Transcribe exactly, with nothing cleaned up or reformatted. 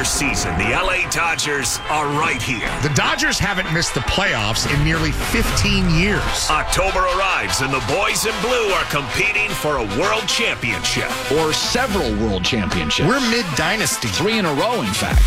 season, the L A Dodgers are right here. The Dodgers haven't missed the playoffs in nearly fifteen years. October arrives and the boys in blue are competing for a world championship. Or several world championships. We're mid-dynasty. Three in a row, in fact.